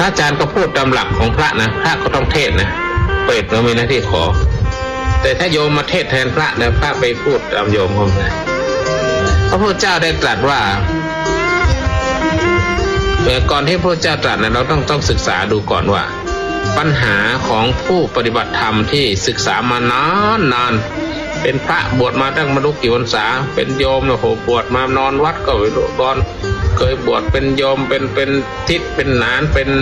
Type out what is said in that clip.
ระอาจารย์ก็พูดตามหลักของพระนะพระก็ต้องเทศนะเปรตเรามีหน้าที่ขอแต่ถ้าโยมมาเทศแทนพระนะพระไปพูดตามโยมเขาไม่พระพุทธเจ้าได้ตรัสว่าก่อนที่พระพุทธเจ้าตรัสนะเราต้องศึกษาดูก่อนว่าปัญหาของผู้ปฏิบัติธรรมที่ศึกษามานานเป็นพระบวชมาตั้งไม่รู้กี่พรรษาเป็นโยมโอ้โหบวชมานอนวัดก็ไม่รู้ตอนเคยบวชเป็นโยมเป็นทิศเป็นหนานเป็น